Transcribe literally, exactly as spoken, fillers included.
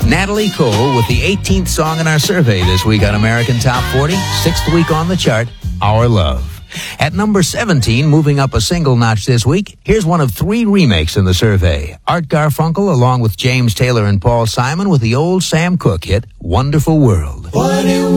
Natalie Cole with the eighteenth song in our survey this week on American Top forty, sixth week on the chart, Our Love. At number seventeen, moving up a single notch this week, here's one of three remakes in the survey. Art Garfunkel along with James Taylor and Paul Simon with the old Sam Cooke hit, Wonderful World. What do